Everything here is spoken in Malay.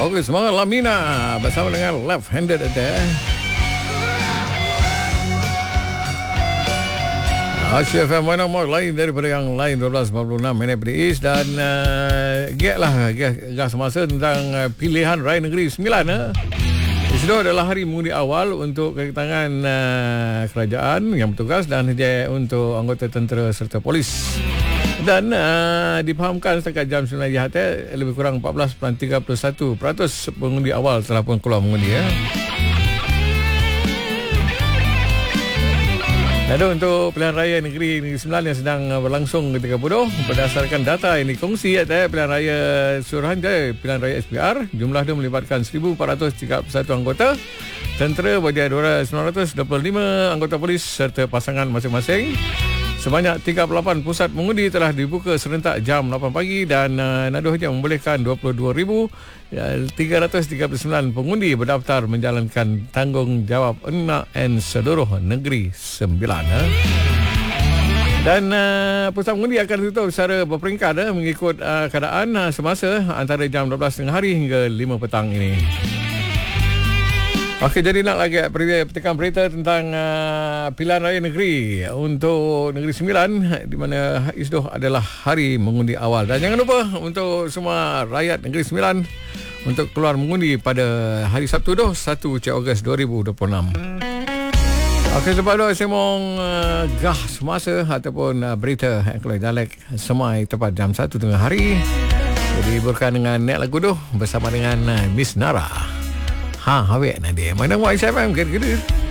Okey, semangat Lamina bersama dengan Left Handed ada. Asia FM mana mau lain daripada yang lain 12.46 minit British dan gas semasa tentang pilihan Raya Negeri Sembilan. Esok adalah hari mengundi awal untuk kedatangan kerajaan yang bertugas dan untuk anggota tentera serta polis. Dan difahamkan setakat jam 9 hati lebih kurang 14.31% pengundi awal telah pun keluar mengundi ya. Dan untuk pilihan raya Negeri Sembilan yang sedang berlangsung ketika bodoh, berdasarkan data yang dikongsi pilihan raya Suruhanjaya, pilihan raya SPR, jumlah dia melibatkan 1,431 anggota tentera bagi 925 anggota polis serta pasangan masing-masing. Sebanyak 38 pusat mengundi telah dibuka serentak jam 8 pagi dan naduhnya membolehkan 22,339 pengundi berdaftar menjalankan tanggungjawab NAN seluruh Negeri Sembilan. Dan pusat mengundi akan tutup secara berperingkat mengikut keadaan semasa antara jam 12 tengah hari hingga 5 petang ini. Okey, jadi nak lagi petikan berita tentang pilihan raya negeri untuk Negeri Sembilan di mana esok adalah hari mengundi awal. Dan jangan lupa untuk semua rakyat Negeri Sembilan untuk keluar mengundi pada hari Sabtu 1 Ogos 2026. Okey, sebab itu saya mau gah semasa ataupun berita yang keluar dialek semai tepat jam 1 tengah hari. Jadi berkan dengan Nek Lagu tu bersama dengan Miss Nara. Awet nanti. Mana buat ICFM? Kira-kira.